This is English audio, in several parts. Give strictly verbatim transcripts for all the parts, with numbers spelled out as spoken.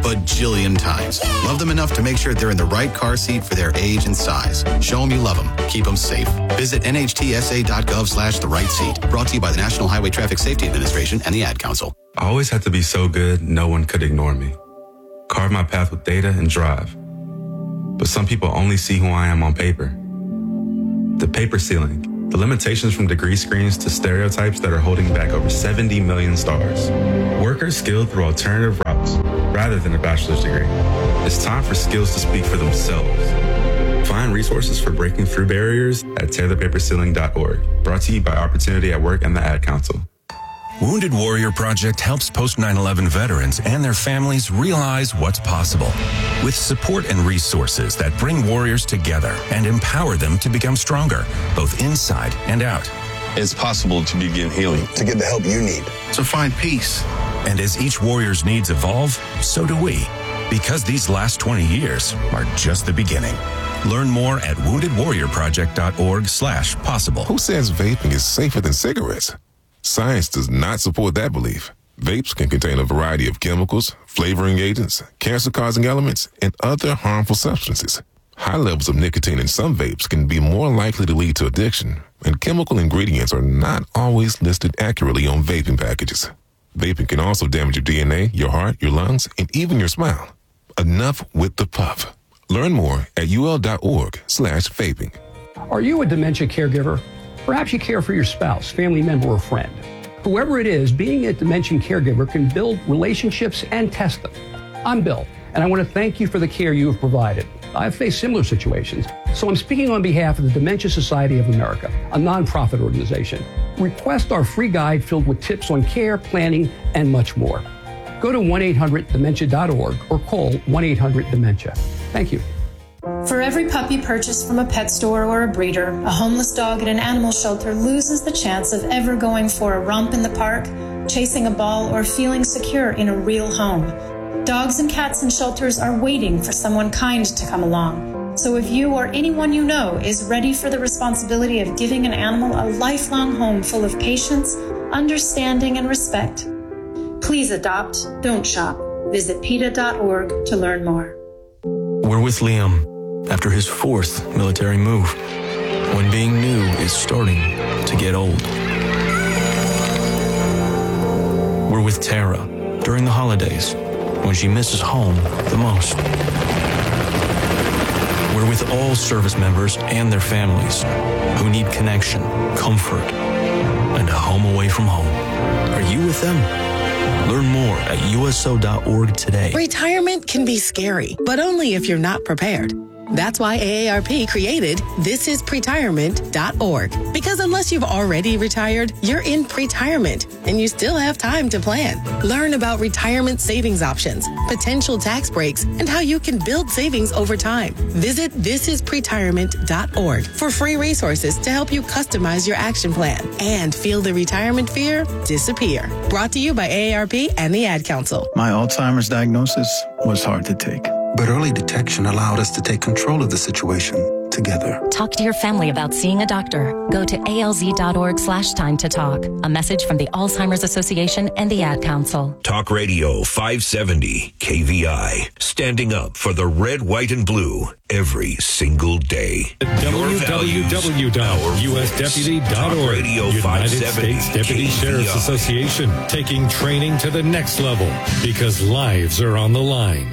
bajillion times. Love them enough to make sure they're in the right car seat for their age and size. Show them you love them. Keep them safe. Visit N H T S A dot gov slash the right seat. Brought to you by the National Highway Traffic Safety Administration and the Ad Council. I always had to be so good, no one could ignore me. Carve my path with data and drive. But some people only see who I am on paper. The paper ceiling, the limitations from degree screens to stereotypes that are holding back over seventy million stars. Workers skilled through alternative routes rather than a bachelor's degree. It's time for skills to speak for themselves. Find resources for breaking through barriers at tear the paper ceiling dot org. Brought to you by Opportunity at Work and the Ad Council. Wounded Warrior Project helps post nine eleven veterans and their families realize what's possible with support and resources that bring warriors together and empower them to become stronger, both inside and out. It's possible to begin healing, to get the help you need, to find peace. And as each warrior's needs evolve, so do we, because these last twenty years are just the beginning. Learn more at wounded warrior project dot org slash possible. Who says vaping is safer than cigarettes? Science does not support that belief. Vapes can contain a variety of chemicals, flavoring agents, cancer-causing elements, and other harmful substances. High levels of nicotine in some vapes can be more likely to lead to addiction, and chemical ingredients are not always listed accurately on vaping packages. Vaping can also damage your D N A, your heart, your lungs, and even your smile. Enough with the puff. Learn more at ul dot org slash vaping. Are you a dementia caregiver? Perhaps you care for your spouse, family member, or friend. Whoever it is, being a dementia caregiver can build relationships and test them. I'm Bill, and I want to thank you for the care you have provided. I've faced similar situations, so I'm speaking on behalf of the Dementia Society of America, a nonprofit organization. Request our free guide filled with tips on care, planning, and much more. Go to one eight hundred dementia dot org or call one eight hundred dementia. Thank you. For every puppy purchased from a pet store or a breeder, a homeless dog at an animal shelter loses the chance of ever going for a romp in the park, chasing a ball, or feeling secure in a real home. Dogs and cats in shelters are waiting for someone kind to come along. So if you or anyone you know is ready for the responsibility of giving an animal a lifelong home full of patience, understanding, and respect, please adopt, don't shop. Visit PETA dot org to learn more. We're with Liam after his fourth military move, when being new is starting to get old. We're with Tara during the holidays, when she misses home the most. We're with all service members and their families who need connection, comfort, and a home away from home. Are you with them? Learn more at U S O dot org today. Retirement can be scary, but only if you're not prepared. That's why A A R P created this is pretirement dot org. Because unless you've already retired, you're in pretirement, and you still have time to plan. Learn about retirement savings options, potential tax breaks, and how you can build savings over time. Visit this is pretirement dot org for free resources to help you customize your action plan and feel the retirement fear disappear. Brought to you by A A R P and the Ad Council. My Alzheimer's diagnosis was hard to take. But early detection allowed us to take control of the situation together. Talk to your family about seeing a doctor. Go to A L Z dot org slash time to talk. A message from the Alzheimer's Association and the Ad Council. Talk Radio five seventy K V I. Standing up for the red, white, and blue every single day. w w w dot u s deputy dot org. Radio United States Deputy Sheriff's Association. Taking training to the next level because lives are on the line.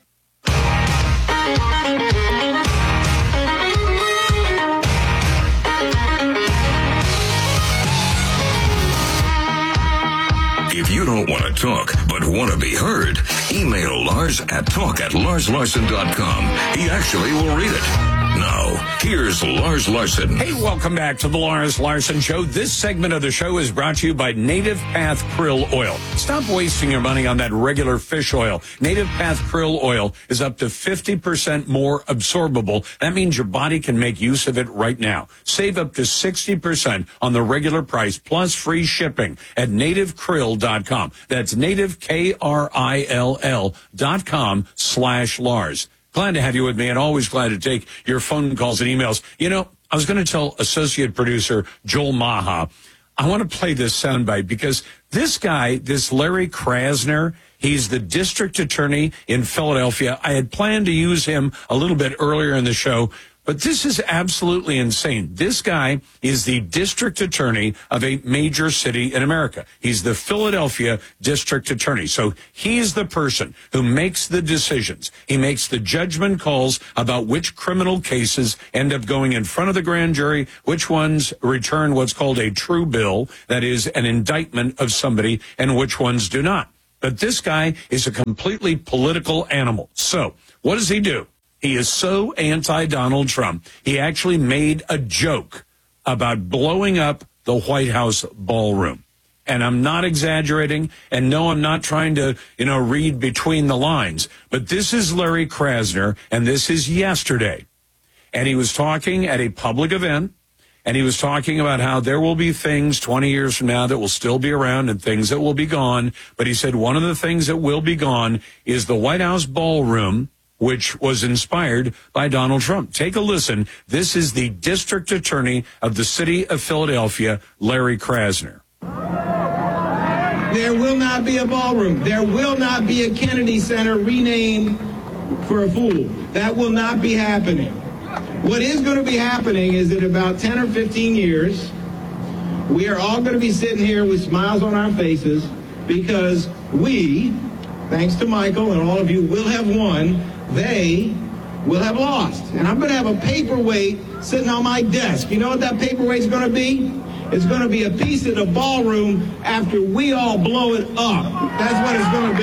If you don't want to talk, but want to be heard, email Lars at talk at lars larson dot com. He actually will read it. Now, here's Lars Larson. Hey, welcome back to the Lars Larson Show. This segment of the show is brought to you by Native Path Krill Oil. Stop wasting your money on that regular fish oil. Native Path Krill Oil is up to fifty percent more absorbable. That means your body can make use of it right now. Save up to sixty percent on the regular price plus free shipping at native krill dot com. That's native, K R I L L dot com slash Lars. Glad to have you with me and always glad to take your phone calls and emails. You know, I was going to tell associate producer Joel Maha, I want to play this soundbite because this guy, this Larry Krasner, he's the district attorney in Philadelphia. I had planned to use him a little bit earlier in the show, but this is absolutely insane. This guy is the district attorney of a major city in America. He's the Philadelphia district attorney. So he's the person who makes the decisions. He makes the judgment calls about which criminal cases end up going in front of the grand jury, which ones return what's called a true bill, that is an indictment of somebody, and which ones do not. But this guy is a completely political animal. So what does he do? He is so anti-Donald Trump, he actually made a joke about blowing up the White House ballroom. And I'm not exaggerating, and no, I'm not trying to, you know, read between the lines. But this is Larry Krasner, and this is yesterday. And he was talking at a public event, and he was talking about how there will be things twenty years from now that will still be around and things that will be gone. But he said one of the things that will be gone is the White House ballroom, which was inspired by Donald Trump. Take a listen. This is the district attorney of the city of Philadelphia, Larry Krasner. There will not be a ballroom. There will not be a Kennedy Center renamed for a fool. That will not be happening. What is going to be happening is that about ten or fifteen years, we are all going to be sitting here with smiles on our faces because we, thanks to Michael and all of you, will have won. They will have lost. And I'm going to have a paperweight sitting on my desk. You know what that paperweight's going to be? It's going to be a piece of the ballroom after we all blow it up. That's what it's going to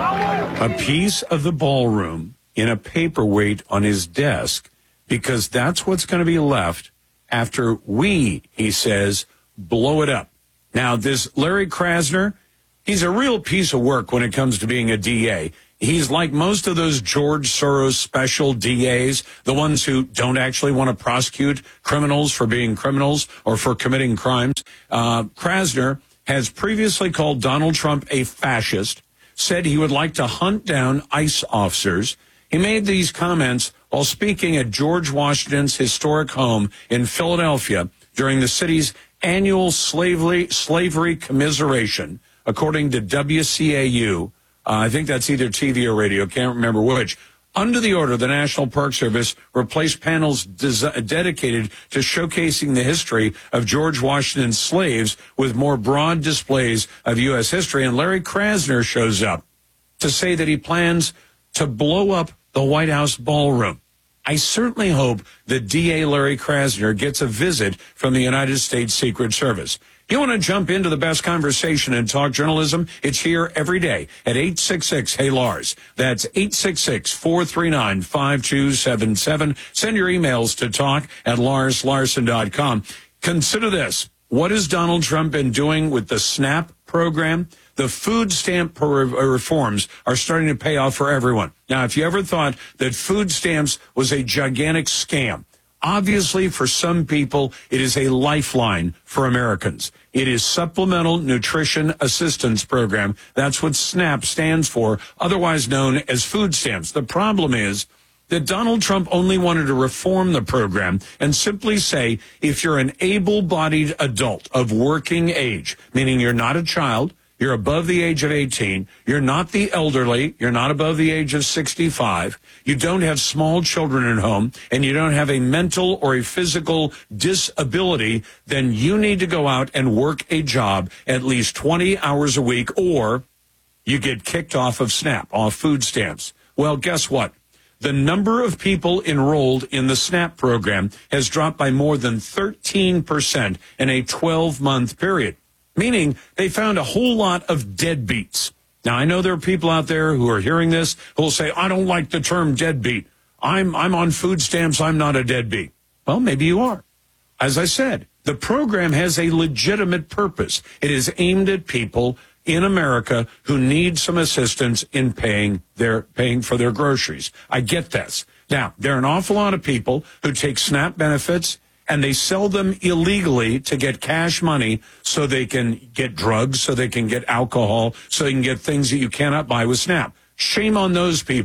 be. A piece of the ballroom in a paperweight on his desk, because that's what's going to be left after we, he says, blow it up. Now, this Larry Krasner, he's a real piece of work when it comes to being a D A. He's like most of those George Soros special D As, the ones who don't actually want to prosecute criminals for being criminals or for committing crimes. Uh, Krasner has previously called Donald Trump a fascist, said he would like to hunt down ICE officers. He made these comments while speaking at George Washington's historic home in Philadelphia during the city's annual slavery, slavery commiseration, according to W C A U. Uh, I think that's either T V or radio, can't remember which. Under the order, the National Park Service replaced panels des- dedicated to showcasing the history of George Washington's slaves with more broad displays of U S history. And Larry Krasner shows up to say that he plans to blow up the White House ballroom. I certainly hope that D A Larry Krasner gets a visit from the United States Secret Service. You want to jump into the best conversation in talk journalism? It's here every day at eight six six, hey Lars. That's eight six six, four three nine, five two seven seven. Send your emails to talk at lars larson dot com. Consider this. What has Donald Trump been doing with the SNAP program? The food stamp reforms are starting to pay off for everyone. Now, if you ever thought that food stamps was a gigantic scam, obviously, for some people, it is a lifeline for Americans. It is Supplemental Nutrition Assistance Program. That's what SNAP stands for, otherwise known as food stamps. The problem is that Donald Trump only wanted to reform the program and simply say, if you're an able-bodied adult of working age, meaning you're not a child, you're above the age of eighteen. You're not the elderly. You're not above the age of sixty-five. You don't have small children at home, and you don't have a mental or a physical disability, then you need to go out and work a job at least twenty hours a week, or you get kicked off of SNAP, off food stamps. Well, guess what? The number of people enrolled in the SNAP program has dropped by more than thirteen percent in a twelve-month period. Meaning they found a whole lot of deadbeats. Now, I know there are people out there who are hearing this who will say, I don't like the term deadbeat. I'm, I'm on food stamps. I'm not a deadbeat. Well, maybe you are. As I said, the program has a legitimate purpose. It is aimed at people in America who need some assistance in paying their, paying for their groceries. I get this. Now, there are an awful lot of people who take SNAP benefits and they sell them illegally to get cash money so they can get drugs, so they can get alcohol, so they can get things that you cannot buy with SNAP. Shame on those people.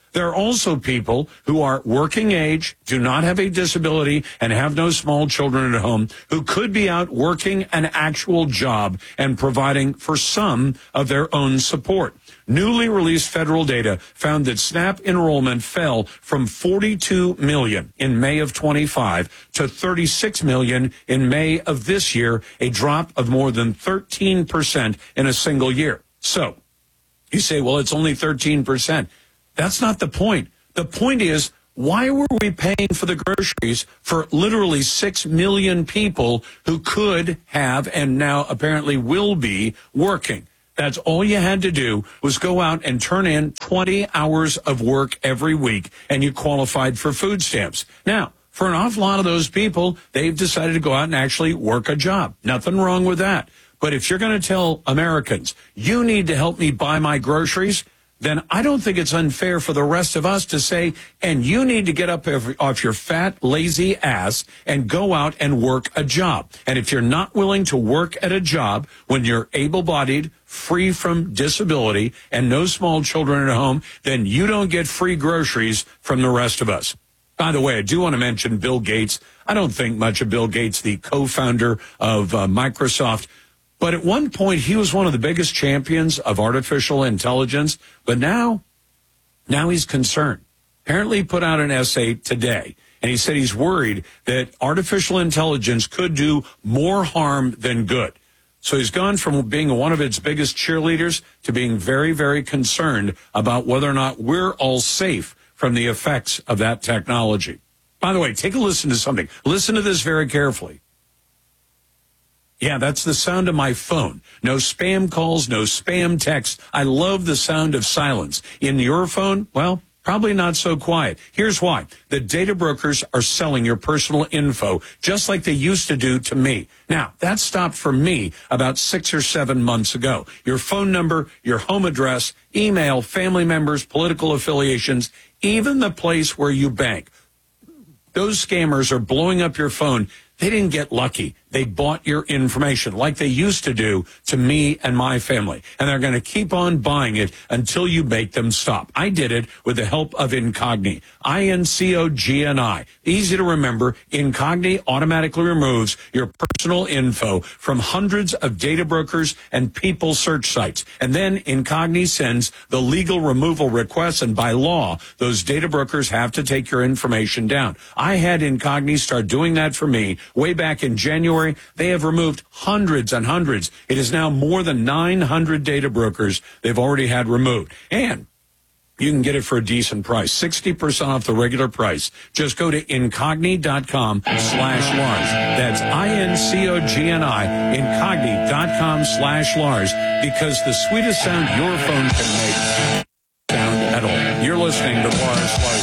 There are also people who are working age, do not have a disability, and have no small children at home who could be out working an actual job and providing for some of their own support. Newly released federal data found that SNAP enrollment fell from forty-two million in May of twenty-five to thirty-six million in May of this year, a drop of more than thirteen percent in a single year. So you say, well, it's only thirteen percent. That's not the point. The point is, why were we paying for the groceries for literally six million people who could have and now apparently will be working? That's all you had to do was go out and turn in twenty hours of work every week, and you qualified for food stamps. Now, for an awful lot of those people, they've decided to go out and actually work a job. Nothing wrong with that. But if you're going to tell Americans, you need to help me buy my groceries, then I don't think it's unfair for the rest of us to say, and you need to get up off your fat, lazy ass and go out and work a job. And if you're not willing to work at a job when you're able-bodied, free from disability, and no small children at home, then you don't get free groceries from the rest of us. By the way, I do want to mention Bill Gates. I don't think much of Bill Gates, the co-founder of uh, Microsoft. But at one point, he was one of the biggest champions of artificial intelligence. But now, now he's concerned. Apparently, he put out an essay today, and he said he's worried that artificial intelligence could do more harm than good. So he's gone from being one of its biggest cheerleaders to being very, very concerned about whether or not we're all safe from the effects of that technology. By the way, take a listen to something. Listen to this very carefully. Yeah, that's the sound of my phone. No spam calls, no spam texts. I love the sound of silence. In your phone, well, probably not so quiet. Here's why. The data brokers are selling your personal info just like they used to do to me. Now, that stopped for me about six or seven months ago. Your phone number, your home address, email, family members, political affiliations, even the place where you bank. Those scammers are blowing up your phone. They didn't get lucky. They bought your information like they used to do to me and my family. And they're going to keep on buying it until you make them stop. I did it with the help of Incogni. I N C O G N I. Easy to remember. Incogni automatically removes your personal info from hundreds of data brokers and people search sites. And then Incogni sends the legal removal requests. And by law, those data brokers have to take your information down. I had Incogni start doing that for me way back in January. They have removed hundreds and hundreds. It is now more than nine hundred data brokers they've already had removed. And you can get it for a decent price, sixty percent off the regular price. Just go to Incogni.com slash Lars. That's I N C O G N I, Incogni.com slash Lars, because the sweetest sound your phone can make sound at all. You're listening to Lars Larson.